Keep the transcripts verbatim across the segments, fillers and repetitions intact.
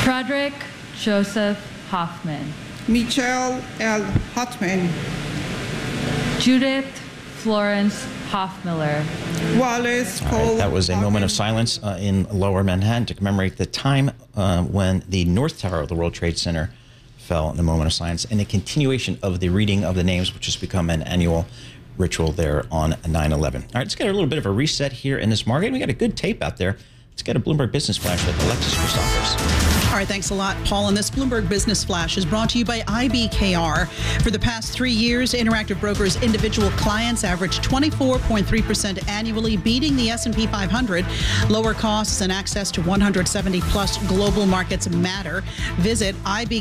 Frederick Joseph Hoffman. Michelle L. Hotman. Judith Florence Hoffmiller. Wallace Cole. All right, that was a Hoffman. moment of silence uh, in Lower Manhattan to commemorate the time uh, when the North Tower of the World Trade Center fell in a moment of silence, and a continuation of the reading of the names, which has become an annual ritual there on nine eleven. All right, let's get a little bit of a reset here in this market. We got a good tape out there. Let's get a Bloomberg Business Flash with Alexis Christophers. All right, thanks a lot, Paul. And this Bloomberg Business Flash is brought to you by I B K R. For the past three years, Interactive Brokers' individual clients averaged twenty-four point three percent annually, beating the S and P five hundred. Lower costs and access to one hundred seventy plus global markets matter. Visit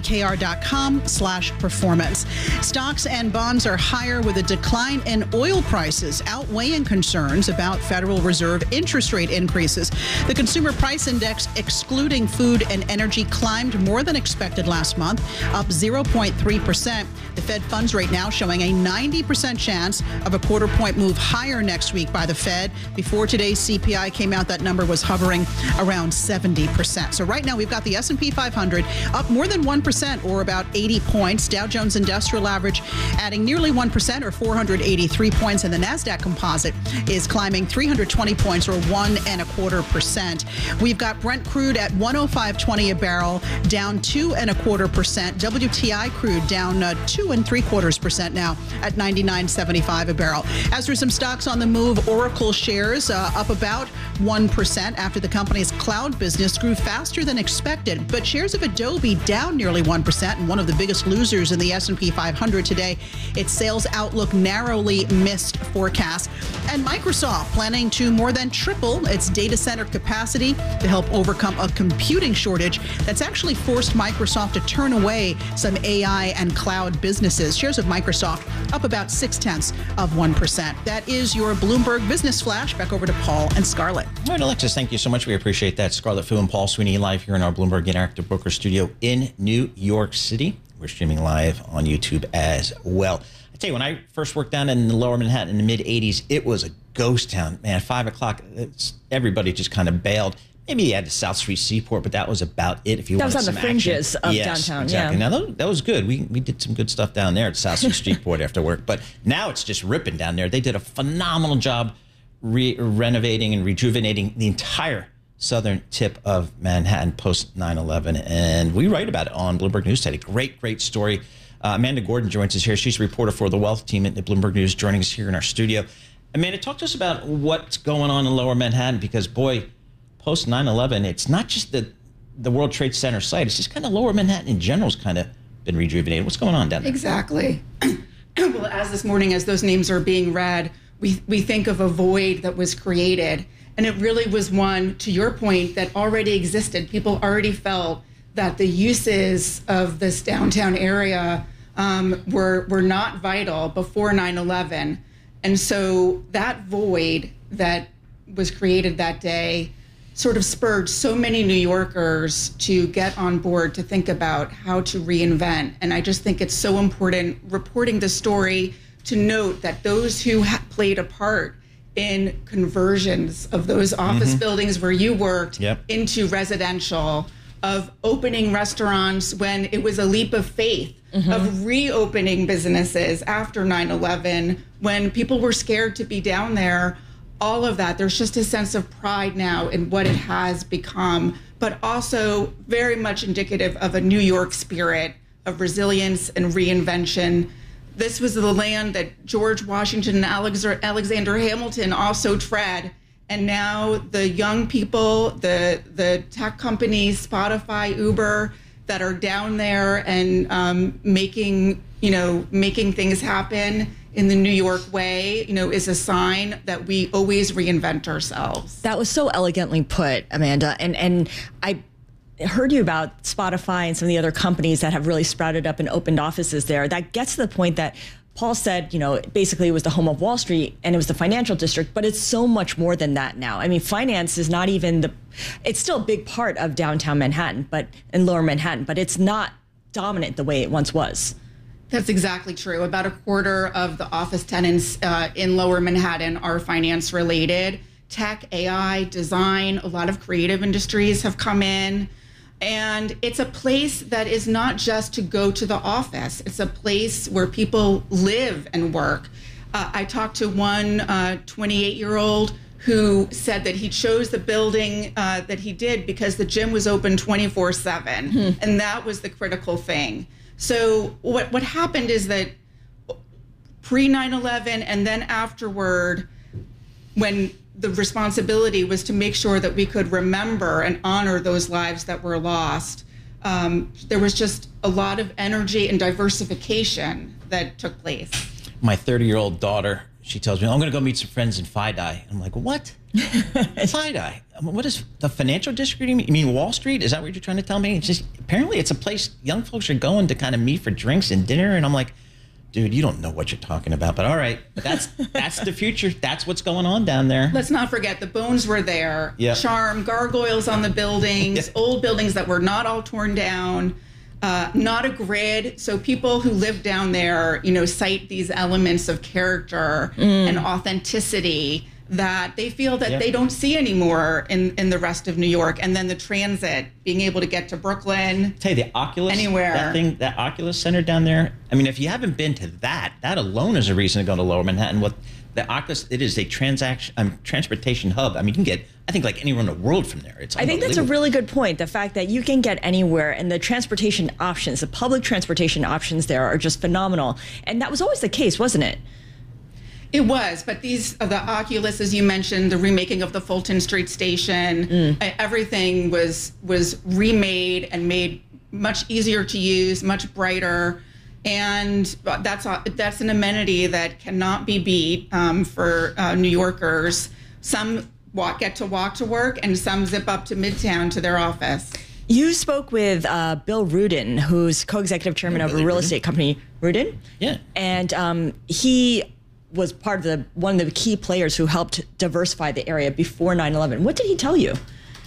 ibkr.com slash performance. Stocks and bonds are higher with a decline in oil prices, outweighing concerns about Federal Reserve interest rate increases. The Consumer Price Index, excluding food and energy, climbed more than expected last month, up zero point three percent. The Fed funds rate now showing a ninety percent chance of a quarter point move higher next week by the Fed. Before today's C P I came out, that number was hovering around seventy percent. So right now we've got the S and P five hundred up more than one percent, or about eighty points. Dow Jones Industrial Average adding nearly one percent, or four hundred eighty-three points. And the NASDAQ Composite is climbing three hundred twenty points, or one and a quarter percent. We've got Brent crude at one oh five twenty a barrel, down two and a quarter percent. W T I crude down uh, two and three quarters percent now at ninety-nine seventy-five a barrel. As for some stocks on the move, Oracle shares uh, up about one percent after the company's cloud business grew faster than expected. But shares of Adobe down nearly one percent, and one of the biggest losers in the S and P five hundred today. Its sales outlook narrowly missed forecasts. And Microsoft planning to more than triple its data center capacity to help overcome a computing shortage that's actually forced Microsoft to turn away some A I and cloud businesses. Shares of Microsoft up about six tenths of one percent. That is your Bloomberg Business Flash. Back over to Paul and Scarlett. All right, Alexis, thank you so much. We appreciate that. Scarlett Fu and Paul Sweeney live here in our Bloomberg Interactive Broker studio in New York City. We're streaming live on YouTube as well. I tell you, when I first worked down in the Lower Manhattan in the mid eighties, it was a ghost town. Man, five o'clock, everybody just kind of bailed. Maybe you had the South Street Seaport, but that was about it. If you that wanted was on some the fringes action. of yes, downtown. Exactly. Yeah. Now that, that was good. We we did some good stuff down there at South Street Seaport after work. But now it's just ripping down there. They did a phenomenal job re renovating and rejuvenating the entire southern tip of Manhattan post nine eleven, and we write about it on Bloomberg News today. Great, great story. Uh, Amanda Gordon joins us here. She's a reporter for the Wealth Team at Bloomberg News, joining us here in our studio. Amanda, talk to us about what's going on in Lower Manhattan, because, boy, post nine eleven, it's not just the, the World Trade Center site. It's just kind of Lower Manhattan in general has kind of been rejuvenated. What's going on down there? Exactly. Well, as this morning, as those names are being read, we, we think of a void that was created. And it really was one, to your point, that already existed. People already felt that the uses of this downtown area um, were, were not vital before nine eleven. And so that void that was created that day sort of spurred so many New Yorkers to get on board to think about how to reinvent. And I just think it's so important reporting the story to note that those who ha played a part in conversions of those office mm-hmm. buildings where you worked yep. into residential, of opening restaurants when it was a leap of faith, mm-hmm. of reopening businesses after nine eleven, when people were scared to be down there, all of that. There's just a sense of pride now in what it has become, but also very much indicative of a New York spirit of resilience and reinvention. This was the land that George Washington and Alexander Hamilton also tread. And now the young people, the, the tech companies, Spotify, Uber, that are down there and um, making, you know, making things happen in the New York way, you know, is a sign that we always reinvent ourselves. That was so elegantly put, Amanda. And, and I heard you about Spotify and some of the other companies that have really sprouted up and opened offices there. That gets to the point that Paul said, you know, basically it was the home of Wall Street and it was the financial district, but it's so much more than that now. I mean, finance is not even the, it's still a big part of downtown Manhattan, but in Lower Manhattan, but it's not dominant the way it once was. That's exactly true. About a quarter of the office tenants uh, in Lower Manhattan are finance related. Tech, A I, design, a lot of creative industries have come in. And it's a place that is not just to go to the office. It's a place where people live and work. Uh, I talked to one uh, twenty-eight-year-old who said that he chose the building uh, that he did because the gym was open twenty-four seven, hmm. and that was the critical thing. So what what happened is that pre nine eleven and then afterward, when the responsibility was to make sure that we could remember and honor those lives that were lost, um, there was just a lot of energy and diversification that took place. My thirty-year-old daughter, she tells me, I'm going to go meet some friends in FiDi. I'm like, what? FiDi? What is the financial district? You mean, you mean Wall Street? Is that what you're trying to tell me? It's just, apparently it's a place young folks are going to kind of meet for drinks and dinner. And I'm like, dude, you don't know what you're talking about. But all right, but that's that's the future. That's what's going on down there. Let's not forget the bones were there. Yep. Charm, gargoyles on the buildings, Yep. old buildings that were not all torn down. Uh, not a grid. So people who live down there, you know, cite these elements of character mm. and authenticity that they feel that yeah. they don't see anymore in, in the rest of New York. And then the transit, being able to get to Brooklyn. Tell you, the Oculus, anywhere. that thing, that Oculus Center down there. I mean, if you haven't been to that, that alone is a reason to go to Lower Manhattan. What the Oculus, it is a transaction, um, transportation hub. I mean, you can get, I think, like anywhere in the world from there. It's I think that's a really good point. The fact that you can get anywhere, and the transportation options, the public transportation options there are just phenomenal. And that was always the case, wasn't it? It was, but these, uh, the Oculus, as you mentioned, the remaking of the Fulton Street station, mm. uh, everything was was remade and made much easier to use, much brighter. And that's a, that's an amenity that cannot be beat um, for uh, New Yorkers. Some walk, get to walk to work, and some zip up to Midtown to their office. You spoke with uh, Bill Rudin, who's co-executive chairman oh, of a Billy real Rudin. estate company. Rudin? Yeah. And um, he was part of the one of the key players who helped diversify the area before nine eleven. What did he tell you?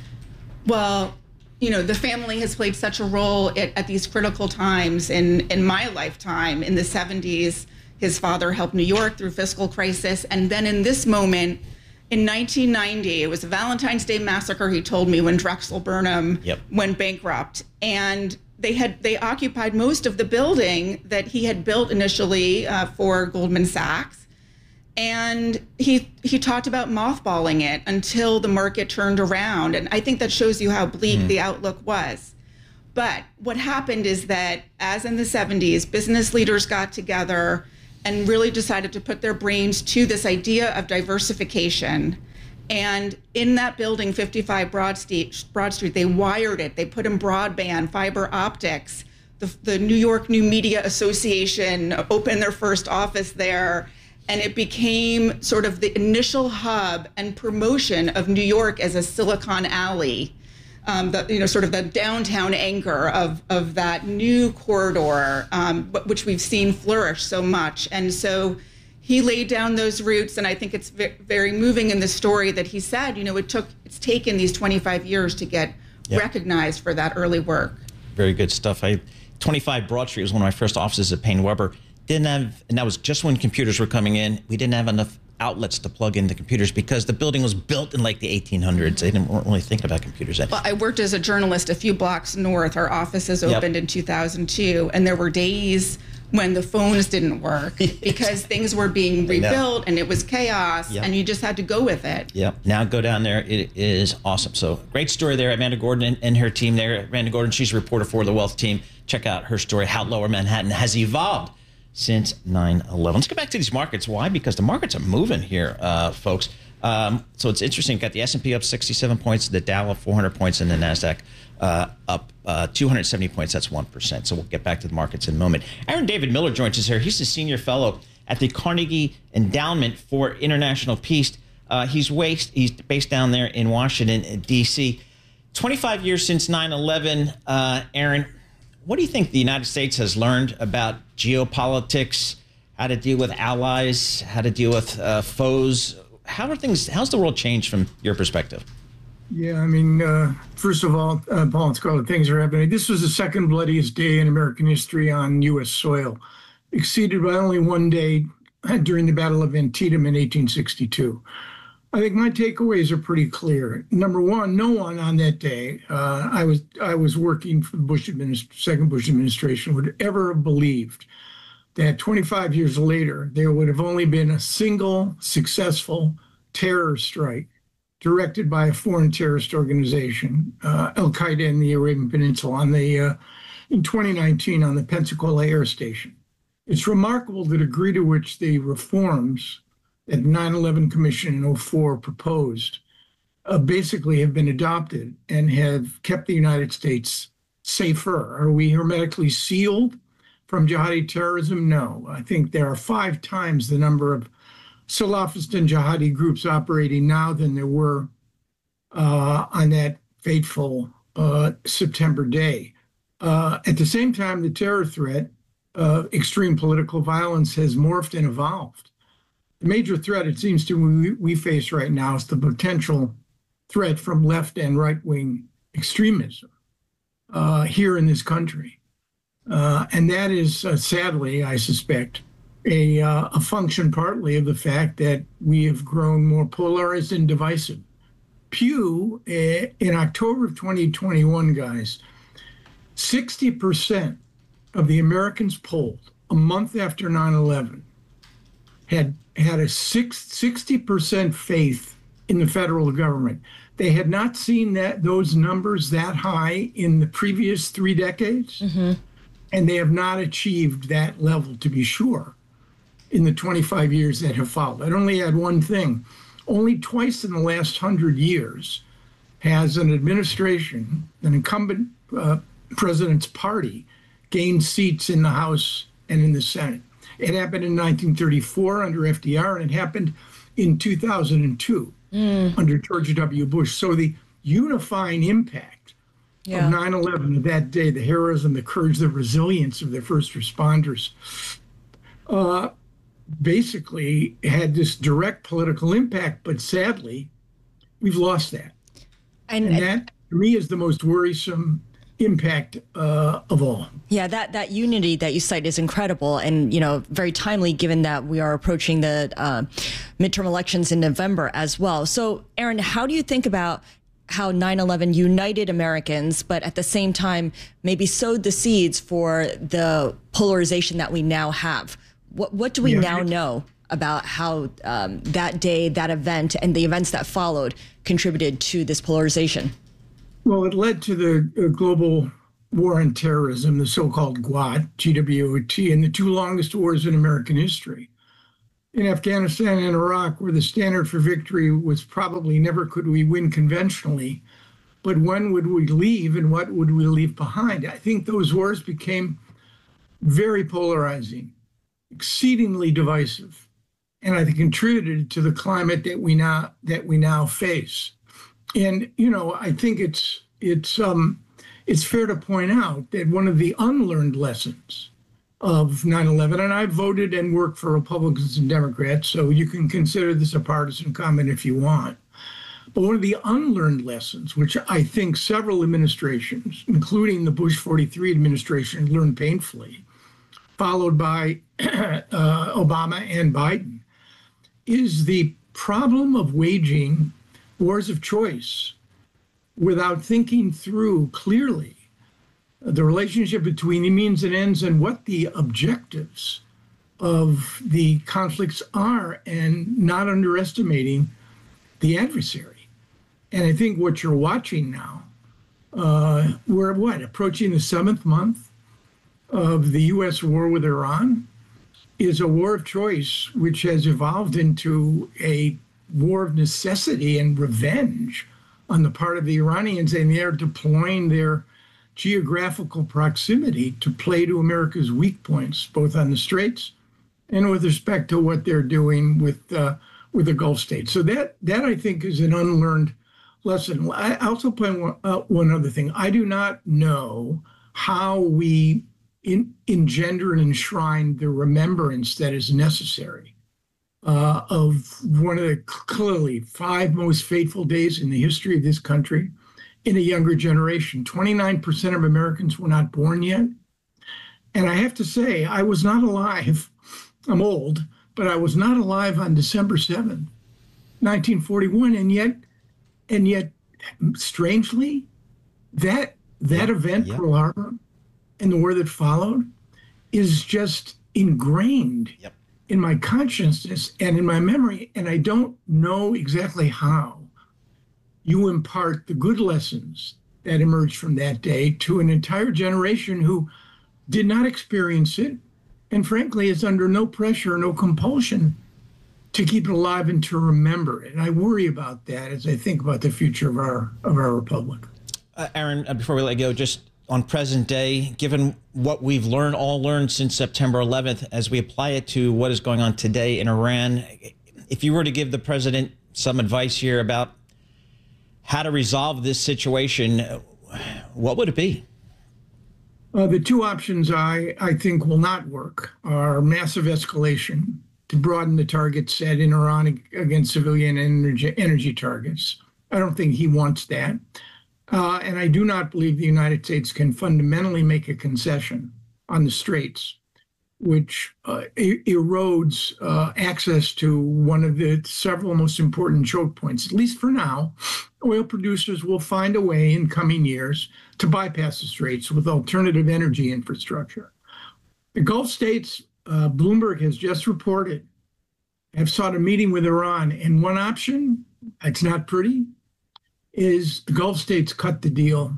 Well, you know, the family has played such a role at, at these critical times in, in my lifetime. In the seventies, his father helped New York through fiscal crisis. And then in this moment, in nineteen ninety, it was a Valentine's Day massacre, he told me, when Drexel Burnham yep. went bankrupt. And they had they occupied most of the building that he had built initially uh, for Goldman Sachs. And he he talked about mothballing it until the market turned around. And I think that shows you how bleak mm. the outlook was. But what happened is that, as in the seventies, business leaders got together and really decided to put their brains to this idea of diversification. And in that building, fifty-five Broad Street, Broad Street, they wired it. They put in broadband, fiber optics. The, the New York New Media Association opened their first office there. And it became sort of the initial hub and promotion of New York as a Silicon Alley, um, the, you know, sort of the downtown anchor of, of that new corridor, um, which we've seen flourish so much. And so he laid down those roots. And I think it's very moving in the story that he said, you know, it took, it's taken these twenty-five years to get yep. recognized for that early work. Very good stuff. I, twenty-five Broad Street was one of my first offices at Payne Weber. Didn't have, and that was just when computers were coming in. We didn't have enough outlets to plug in the computers because the building was built in like the eighteen hundreds. They didn't weren't really thinking about computers then. Well, I worked as a journalist a few blocks north. Our offices opened yep. in two thousand two, and there were days when the phones didn't work because things were being rebuilt and it was chaos, yep. and you just had to go with it. Yep. Now go down there. It is awesome. So great story there. Amanda Gordon and, and her team there. Amanda Gordon, she's a reporter for the Wealth Team. Check out her story, how Lower Manhattan has evolved since nine eleven. Let's get back to these markets. Why? Because the markets are moving here, uh, folks. Um, so it's interesting. Got the S and P up sixty-seven points, the Dow up four hundred points, and the NASDAQ uh, up uh, two hundred seventy points. That's one percent. So we'll get back to the markets in a moment. Aaron David Miller joins us here. He's the senior fellow at the Carnegie Endowment for International Peace. Uh, he's, based, he's based down there in Washington, D C twenty-five years since nine eleven. Uh, Aaron, what do you think the United States has learned about geopolitics, how to deal with allies, how to deal with uh, foes? How are things, how's the world changed from your perspective? Yeah, I mean, uh, first of all, uh, Paul and Scarlett, things are happening. This was the second bloodiest day in American history on U S soil, exceeded by only one day during the Battle of Antietam in eighteen sixty-two. I think my takeaways are pretty clear. Number one, no one on that day, uh, I was I was working for the Bush administ- second Bush administration, would ever have believed that twenty-five years later there would have only been a single successful terror strike directed by a foreign terrorist organization, uh, Al Qaeda in the Arabian Peninsula, on the uh, in twenty nineteen on the Pensacola Air Station. It's remarkable the degree to which the reforms that the nine eleven Commission in oh four proposed uh, basically have been adopted and have kept the United States safer. Are we hermetically sealed from jihadi terrorism? No. I think there are five times the number of Salafist and jihadi groups operating now than there were uh, on that fateful uh, September day. Uh, at the same time, the terror threat, uh, extreme political violence has morphed and evolved. The major threat, it seems to me, we face right now is the potential threat from left and right-wing extremism uh, here in this country. Uh, and that is, uh, sadly, I suspect, a, uh, a function partly of the fact that we have grown more polarized and divisive. Pew, uh, in October of twenty twenty-one, guys, sixty percent of the Americans polled a month after nine eleven had had a six, sixty percent faith in the federal government. They had not seen that those numbers that high in the previous three decades, mm-hmm. and they have not achieved that level, to be sure, in the twenty-five years that have followed. I'd only add one thing. Only twice in the last hundred years has an administration, an incumbent uh, president's party, gained seats in the House and in the Senate. It happened in nineteen thirty-four under F D R, and it happened in two thousand two mm. under George W. Bush. So the unifying impact yeah. of nine eleven, of that day, the heroism, the courage, the resilience of the first responders, uh, basically had this direct political impact. But sadly, we've lost that. And, and that, to me, is the most worrisome impact uh, of all. Yeah, that that unity that you cite is incredible, and you know, very timely given that we are approaching the uh, midterm elections in November as well. So, Aaron, how do you think about how nine eleven united Americans, but at the same time maybe sowed the seeds for the polarization that we now have? What what do we yeah. now know about how um, that day, that event, and the events that followed contributed to this polarization? Well, it led to the uh, global war on terrorism, the so-called GWOT, G W O T, and the two longest wars in American history. In Afghanistan and Iraq, where the standard for victory was probably never could we win conventionally, but when would we leave and what would we leave behind? I think those wars became very polarizing, exceedingly divisive, and I think contributed to the climate that we now that we now face. And, you know, I think it's it's um, it's fair to point out that one of the unlearned lessons of nine eleven, and I voted and worked for Republicans and Democrats, so you can consider this a partisan comment if you want. But one of the unlearned lessons, which I think several administrations, including the Bush forty-three administration, learned painfully, followed by uh, Obama and Biden, is the problem of waging wars of choice without thinking through clearly the relationship between the means and ends and what the objectives of the conflicts are, and not underestimating the adversary. And I think what you're watching now, uh, we're what, approaching the seventh month of the U S war with Iran, is a war of choice which has evolved into a war of necessity and revenge on the part of the Iranians, and they're deploying their geographical proximity to play to America's weak points, both on the Straits and with respect to what they're doing with uh, with the Gulf states. So that that I think is an unlearned lesson. I also point out one other thing. I do not know how we in, engender and enshrine the remembrance that is necessary Uh, of one of the clearly five most fateful days in the history of this country in a younger generation. twenty-nine percent of Americans were not born yet. And I have to say, I was not alive. I'm old, but I was not alive on December seventh, nineteen forty-one, and yet, and yet, strangely, that that Yep. event, Yep. Pearl Harbor, and the war that followed, is just ingrained Yep. in my consciousness and in my memory, and I don't know exactly how you impart the good lessons that emerged from that day to an entire generation who did not experience it, and frankly is under no pressure, no compulsion to keep it alive and to remember it. And I worry about that as I think about the future of our of our republic. Uh, Aaron, uh, before we let go, just on present day, given what we've learned, all learned since September eleventh, as we apply it to what is going on today in Iran, if you were to give the president some advice here about how to resolve this situation, what would it be? Uh, the two options I, I think will not work are massive escalation to broaden the target set in Iran against civilian energy, energy targets. I don't think he wants that. Uh, and I do not believe the United States can fundamentally make a concession on the Straits, which uh, e- erodes uh, access to one of the several most important choke points. At least for now, oil producers will find a way in coming years to bypass the Straits with alternative energy infrastructure. The Gulf states, uh, Bloomberg has just reported, have sought a meeting with Iran. And one option, it's not pretty, is the Gulf states cut the deal.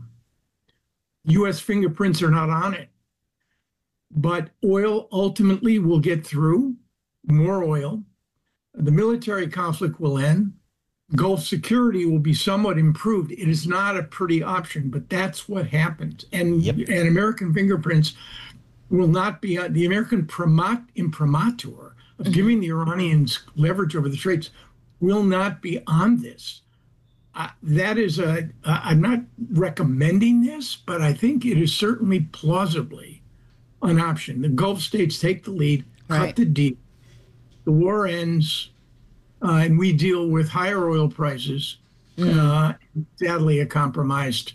U S fingerprints are not on it. But oil ultimately will get through, more oil. The military conflict will end. Gulf security will be somewhat improved. It is not a pretty option, but that's what happens. And, Yep. and American fingerprints will not be, uh, the American primat, imprimatur of giving the Iranians leverage over the Straits will not be on this. Uh, that is a, uh, I'm not recommending this, but I think it is certainly plausibly an option. The Gulf states take the lead, cut Right. the deal. The war ends, uh, and we deal with higher oil prices, uh, sadly, a compromised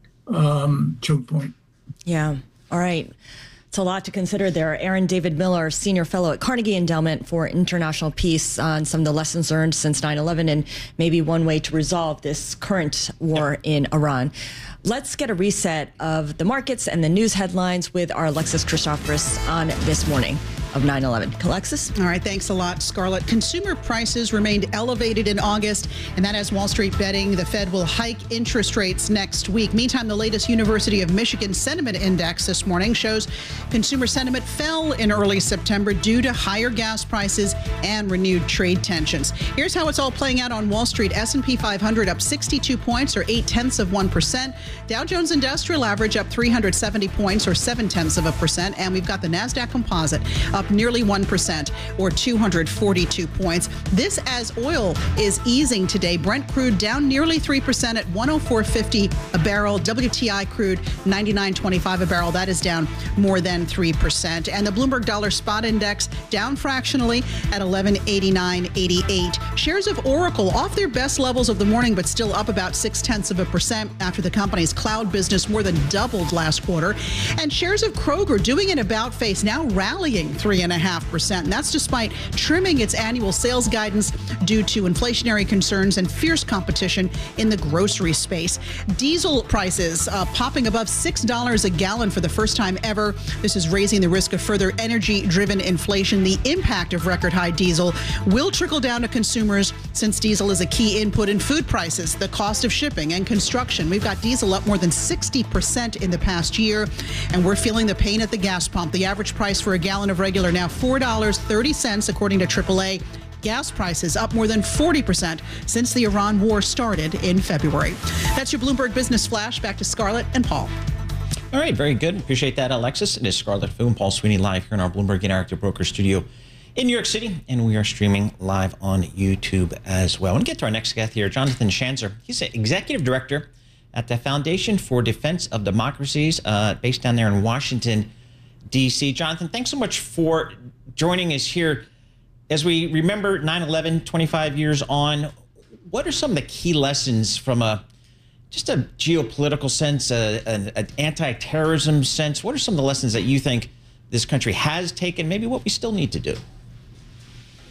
um, choke point. Yeah. All right. It's a lot to consider there. Aaron David Miller, Senior Fellow at Carnegie Endowment for International Peace, on some of the lessons learned since nine eleven and maybe one way to resolve this current war in Iran. Let's get a reset of the markets and the news headlines with our Alexis Christoforous on this morning of nine eleven. Alexis? All right, thanks a lot, Scarlett. Consumer prices remained elevated in August, and that has Wall Street betting the Fed will hike interest rates next week. Meantime, the latest University of Michigan Sentiment Index this morning shows consumer sentiment fell in early September due to higher gas prices and renewed trade tensions. Here's how it's all playing out on Wall Street. S and P five hundred up sixty-two points, or eight tenths of one percent. Dow Jones Industrial Average up three hundred seventy points, or seven tenths of a percent. And we've got the NASDAQ Composite up nearly one percent, or two hundred forty-two points. This as oil is easing today. Brent crude down nearly three percent at one oh four fifty a barrel. W T I crude ninety-nine twenty-five a barrel. That is down more than three percent. And the Bloomberg Dollar Spot Index down fractionally at eleven eighty-nine eighty-eight. Shares of Oracle off their best levels of the morning, but still up about six tenths of a percent after the company's cloud business more than doubled last quarter. And shares of Kroger doing an about face, now rallying three and a half percent. And that's despite trimming its annual sales guidance due to inflationary concerns and fierce competition in the grocery space. Diesel prices uh, popping above six dollars a gallon for the first time ever. This is raising the risk of further energy-driven inflation. The impact of record high diesel will trickle down to consumers since diesel is a key input in food prices, the cost of shipping and construction. We've got diesel up more than sixty percent in the past year, and we're feeling the pain at the gas pump. The average price for a gallon of regular now four dollars and thirty cents, according to triple A. Gas prices up more than forty percent since the Iran war started in February. That's your Bloomberg Business Flash. Back to Scarlett and Paul. All right, very good. Appreciate that, Alexis. It is Scarlett Fu and Paul Sweeney live here in our Bloomberg Interactive Broker studio in New York City, and we are streaming live on YouTube as well. I want to get to our next guest here, Jonathan Schanzer. He's the Executive Director at the Foundation for Defense of Democracies, uh, based down there in Washington, D C. Jonathan, thanks so much for joining us here. As we remember nine eleven, twenty-five years on, what are some of the key lessons from a just a geopolitical sense, a, an, an anti-terrorism sense? What are some of the lessons that you think this country has taken, maybe what we still need to do?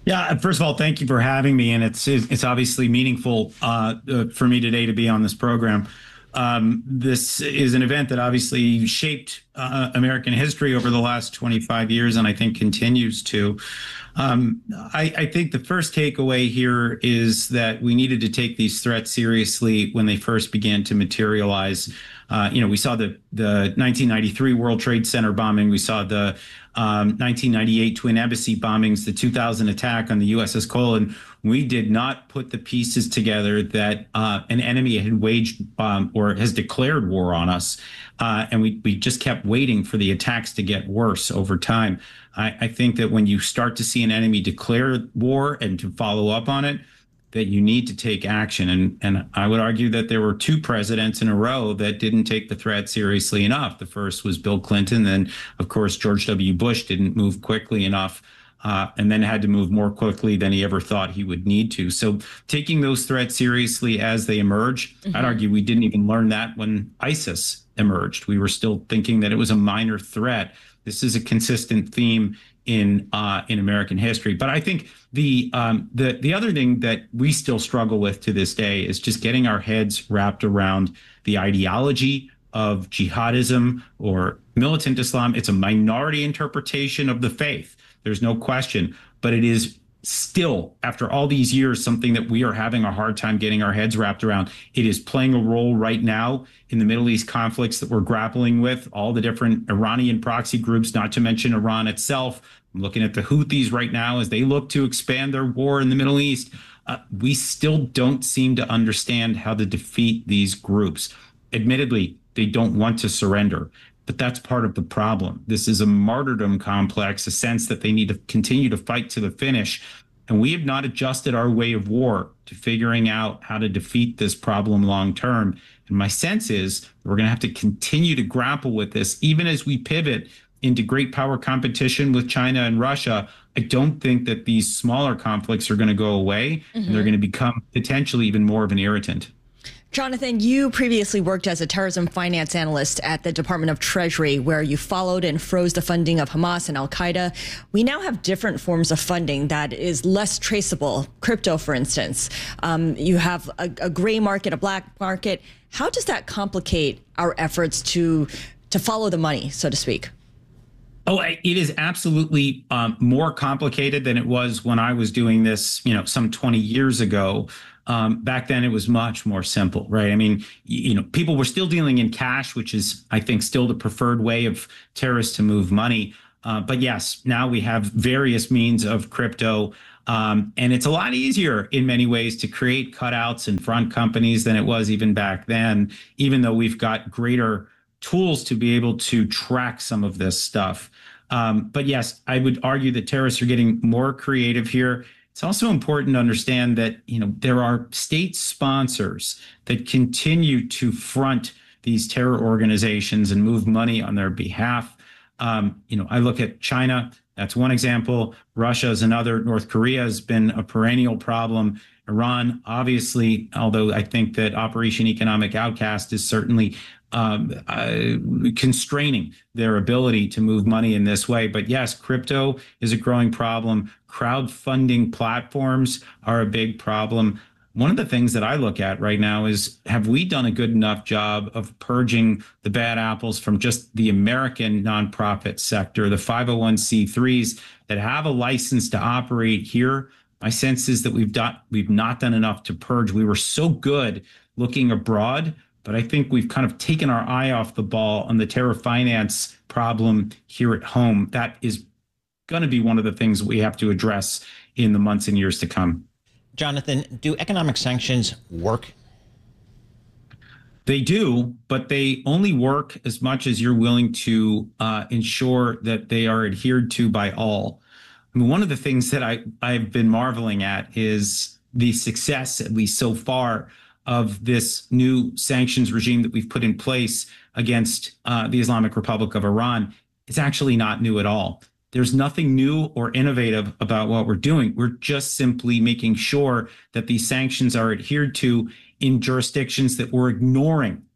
Yeah, first of all, thank you for having me, and it's it's obviously meaningful uh, uh, for me today to be on this program. Um, this is an event that obviously shaped uh, American history over the last twenty-five years, and I think continues to. Um, I, I think the first takeaway here is that we needed to take these threats seriously when they first began to materialize. Uh, you know, we saw the the nineteen ninety-three World Trade Center bombing. We saw the um, nineteen ninety-eight Twin Embassy bombings, the two thousand attack on the U S S Cole, and we did not put the pieces together that uh, an enemy had waged um, or has declared war on us. Uh, and we, we just kept waiting for the attacks to get worse over time. I, I think that when you start to see an enemy declare war and to follow up on it, that you need to take action. And, and I would argue that there were two presidents in a row that didn't take the threat seriously enough. The first was Bill Clinton. Then, of course, George W. Bush didn't move quickly enough. Uh, and then had to move more quickly than he ever thought he would need to. So taking those threats seriously as they emerge, mm-hmm. I'd argue we didn't even learn that when ISIS emerged. We were still thinking that it was a minor threat. This is a consistent theme in uh, in American history. But I think the um, the the other thing that we still struggle with to this day is just getting our heads wrapped around the ideology of jihadism or militant Islam. It's a minority interpretation of the faith. There's no question, but it is still, after all these years, something that we are having a hard time getting our heads wrapped around. It is playing a role right now in the Middle East conflicts that we're grappling with, all the different Iranian proxy groups, not to mention Iran itself. I'm looking at the Houthis right now as they look to expand their war in the Middle East. Uh, we still don't seem to understand how to defeat these groups. Admittedly, they don't want to surrender. But that's part of the problem. This is a martyrdom complex, a sense that they need to continue to fight to the finish. And we have not adjusted our way of war to figuring out how to defeat this problem long term. And my sense is we're going to have to continue to grapple with this, even as we pivot into great power competition with China and Russia. I don't think that these smaller conflicts are going to go away, mm-hmm. and they're going to become potentially even more of an irritant. Jonathan, you previously worked as a terrorism finance analyst at the Department of Treasury, where you followed and froze the funding of Hamas and Al-Qaeda. We now have different forms of funding that is less traceable. Crypto, for instance. Um, you have a, a gray market, a black market. How does that complicate our efforts to to follow the money, so to speak? Oh, it is absolutely um, more complicated than it was when I was doing this, you know, some twenty years ago. Um, back then, it was much more simple, right? I mean, you, you know, people were still dealing in cash, which is, I think, still the preferred way of terrorists to move money. Uh, but yes, now we have various means of crypto. Um, and it's a lot easier in many ways to create cutouts and front companies than it was even back then, even though we've got greater tools to be able to track some of this stuff. Um, but yes, I would argue that terrorists are getting more creative here. It's also important to understand that, you know, there are state sponsors that continue to front these terror organizations and move money on their behalf. Um, you know, I look at China. That's one example. Russia is another. North Korea has been a perennial problem. Iran, obviously, although I think that Operation Economic Outcast is certainly um, uh, constraining their ability to move money in this way. But yes, crypto is a growing problem. Crowdfunding platforms are a big problem. One of the things that I look at right now is, have we done a good enough job of purging the bad apples from just the American nonprofit sector, the five oh one c threes that have a license to operate here? My sense is that we've done, we've not done enough to purge. We were so good looking abroad, but I think we've kind of taken our eye off the ball on the terror finance problem here at home. That is going to be one of the things we have to address in the months and years to come. Jonathan, do economic sanctions work? They do, but they only work as much as you're willing to uh, ensure that they are adhered to by all. I mean, one of the things that I, I've been marveling at is the success, at least so far, of this new sanctions regime that we've put in place against uh, the Islamic Republic of Iran. It's actually not new at all. There's nothing new or innovative about what we're doing. We're just simply making sure that these sanctions are adhered to in jurisdictions that we're ignoring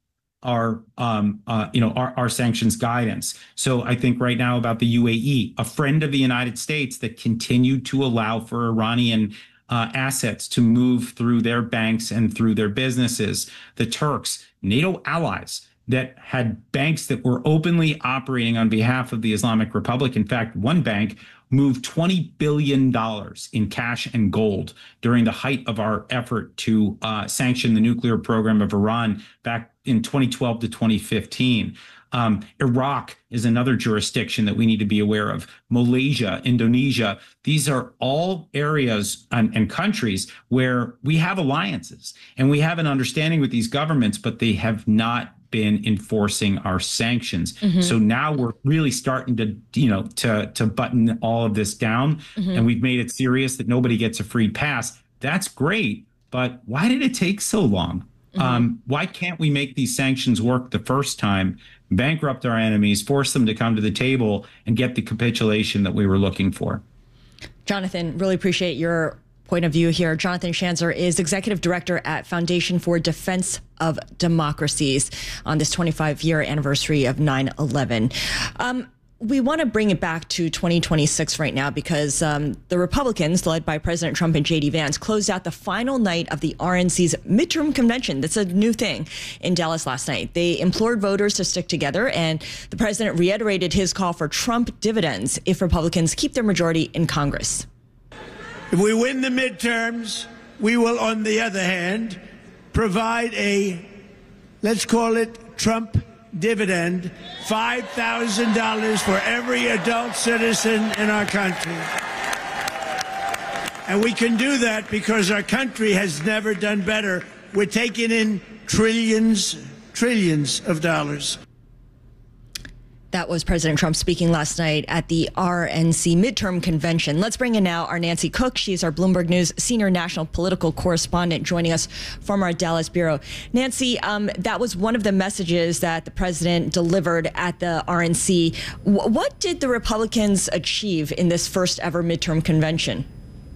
our, um, uh, you know, our, our sanctions guidance. So I think right now about the U A E, a friend of the United States that continued to allow for Iranian uh, assets to move through their banks and through their businesses. The Turks, NATO allies that had banks that were openly operating on behalf of the Islamic Republic. In fact, one bank moved twenty billion dollars in cash and gold during the height of our effort to uh, sanction the nuclear program of Iran back in twenty twelve to twenty fifteen. Um, Iraq is another jurisdiction that we need to be aware of. Malaysia, Indonesia, these are all areas and, and countries where we have alliances and we have an understanding with these governments, but they have not been enforcing our sanctions. Mm-hmm. So now we're really starting to, you know, to, to button all of this down. Mm-hmm. And we've made it serious that nobody gets a free pass. That's great. But why did it take so long? Mm-hmm. Um, why can't we make these sanctions work the first time, bankrupt our enemies, force them to come to the table and get the capitulation that we were looking for? Jonathan, really appreciate your point of view here. Jonathan Schanzer is executive director at Foundation for Defense of Democracies on this twenty-five year anniversary of nine eleven. Um, we want to bring it back to twenty twenty-six right now because um, the Republicans, led by President Trump and J D Vance, closed out the final night of the R N C's midterm convention. That's a new thing in Dallas last night. They implored voters to stick together, and the president reiterated his call for Trump dividends if Republicans keep their majority in Congress. If we win the midterms, we will, on the other hand, provide a, let's call it Trump dividend, five thousand dollars for every adult citizen in our country. And we can do that because our country has never done better. We're taking in trillions, trillions of dollars. That was President Trump speaking last night at the R N C midterm convention. Let's bring in now our Nancy Cook. She's our Bloomberg News senior national political correspondent, joining us from our Dallas bureau. Nancy, um, that was one of the messages that the president delivered at the R N C. W- what did the Republicans achieve in this first ever midterm convention?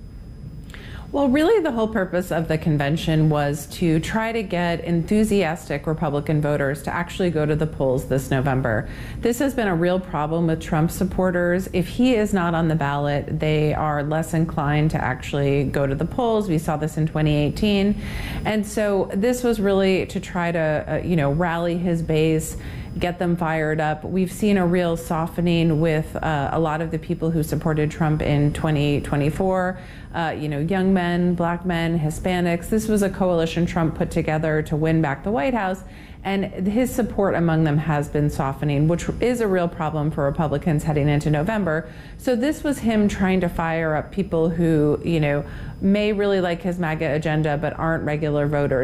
Well, really, the whole purpose of the convention was to try to get enthusiastic Republican voters to actually go to the polls this November. This has been a real problem with Trump supporters. If he is not on the ballot, they are less inclined to actually go to the polls. We saw this in twenty eighteen. And so this was really to try to, uh, you know, rally his base, get them fired up. We've seen a real softening with uh, a lot of the people who supported Trump in twenty twenty-four. Uh, you know, young men, black men, Hispanics. This was a coalition Trump put together to win back the White House. And his support among them has been softening, which is a real problem for Republicans heading into November. So this was him trying to fire up people who, you know, may really like his MAGA agenda, but aren't regular voters.